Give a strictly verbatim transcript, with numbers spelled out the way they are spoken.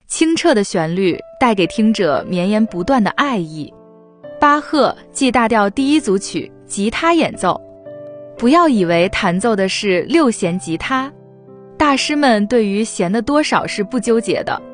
清澈的旋律带给听者绵延不断的爱意。巴赫 G 大调第一组曲吉他演奏，不要以为弹奏的是六弦吉他，大师们对于弦的多少是不纠结的，